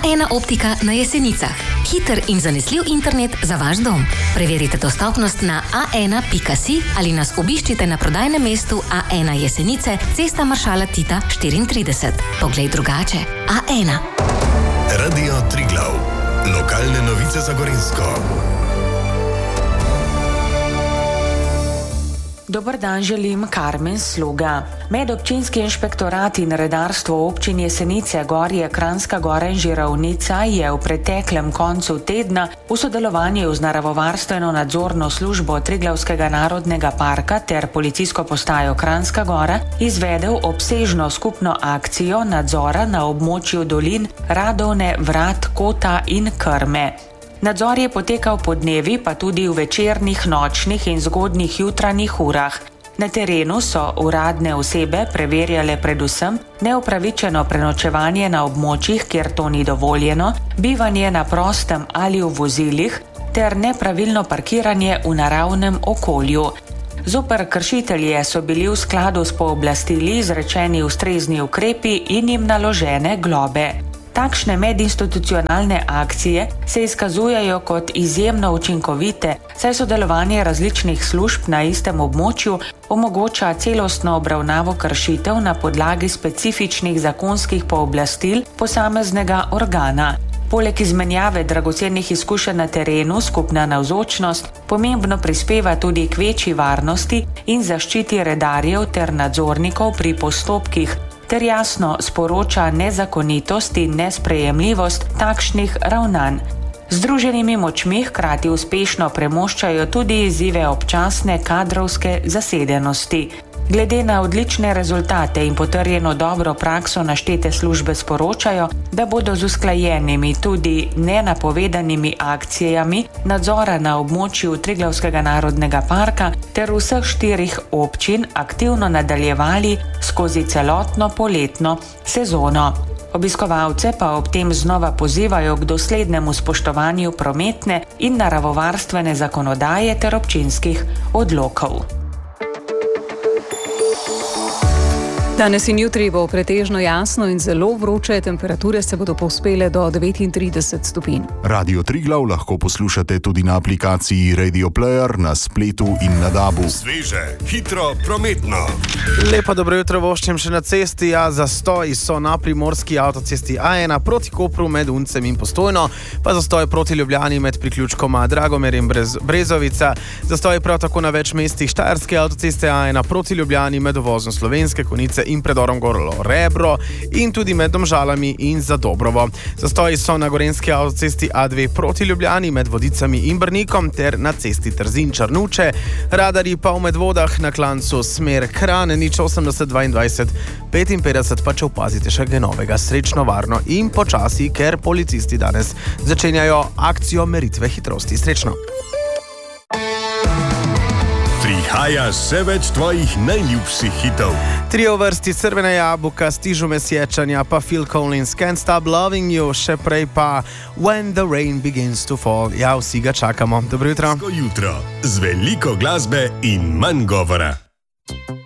A1 optika na Jesenicah. Hiter in zanesljiv internet za vaš dom. Preverite dostopnost na a1.si ali nas obiščite na prodajnem mestu A1 Jesenice, Cesta maršala Tita 34. Poglej drugače. A1. Radio Triglav. Lokalne novice za Gorenjsko. Dober dan želim, Karmen Sluga. Medobčinski inšpektorat in redarstvo občin Jesenice, Gorje, Kranjska Gora in Žirovnica je v preteklem koncu tedna v sodelovanju z naravovarstveno nadzorno službo Triglavskega narodnega parka ter policijsko postajo Kranjska Gora izvedel obsežno skupno akcijo nadzora na območju dolin Radovne, Vrat, Kota in Krme. Nadzor je potekal podnevi, pa tudi v večernih, nočnih in zgodnjih jutranjih urah. Na terenu so uradne osebe preverjale predvsem neupravičeno prenočevanje na območjih, kjer to ni dovoljeno, bivanje na prostem ali v vozilih ter nepravilno parkiranje v naravnem okolju. Zoper kršitelje so bili v skladu s pooblastili izrečeni ustrezni ukrepi in jim naložene globe. Takšne medinstitucionalne akcije se izkazujejo kot izjemno učinkovite, saj sodelovanje različnih služb na istem območju omogoča celostno obravnavo kršitev na podlagi specifičnih zakonskih pooblastil posameznega organa. Poleg izmenjave dragocenih izkušenj na terenu, skupna navzočnost pomembno prispeva tudi k večji varnosti in zaščiti redarjev ter nadzornikov pri postopkih, ter jasno sporoča nezakonitost in nesprejemljivost takšnih ravnanj. Združenimi močmi hkrati uspešno premoščajo tudi izzive občasne kadrovske zasedenosti. Glede na odlične rezultate in potrjeno dobro prakso naštete službe sporočajo, da bodo z usklajenimi tudi nenapovedanimi akcijami nadzora na območju Triglavskega narodnega parka ter vseh 4 občin aktivno nadaljevali skozi celotno poletno sezono. Obiskovalce pa ob tem znova pozivajo k doslednemu spoštovanju prometne in naravovarstvene zakonodaje ter občinskih odlokov. Danes in jutri bo pretežno jasno in zelo vroče, temperature se bodo povzpele do 39 stopinj. Radio Triglav lahko poslušate tudi na aplikaciji Radio Player, na spletu in na DAB-u. Sveže, hitro, prometno. Lepo dobro jutro voščem še na cesti, zastoji so na primorski avtocesti A1 proti Kopru med Uncem in Postojno, pa zastoj proti Ljubljani med priključkoma Dragomer in Brezovica, zastoj prav tako na več mestih Štajerske avtoceste A1 proti Ljubljani med uvozom Slovenske Konjice in predorom Gorlo Rebro in tudi med Domžalami in Zadobrovo. Zastoji so na gorenjski avtocesti A2 proti Ljubljani med Vodicami in Brnikom ter na cesti Trzin-Črnuče. Radarji pa v Medvodah na klancu smer Kranj, 080 22 55, pa če opazite še genovega, srečno, varno in počasi, ker policisti danes začenjajo akcijo meritve hitrosti. Srečno! Prihaja še več tvojih najljubših hitov. 3 v vrsti Crvena jabuka, Stižu Mesječanja, pa Phil Collins, Can't Stop Loving You, še prej pa When the Rain Begins to Fall. Ja, vsi ga čakamo. Dobro jutro. Jutro z veliko glasbe in manj govora.